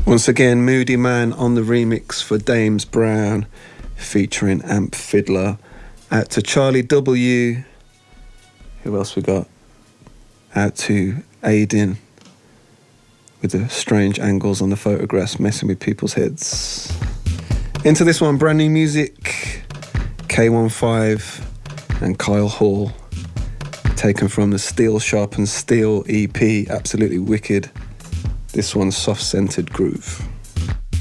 Once again, Moody Man on the remix for Dames Brown featuring Amp Fiddler. Out to Charlie W. Who else we got? Out to Aiden with the strange angles on the photographs messing with people's heads. Into this one, brand new music, K15 and Kyle Hall, taken from the Steel Sharp and Steel EP, absolutely wicked. This one's Soft Centered Groove.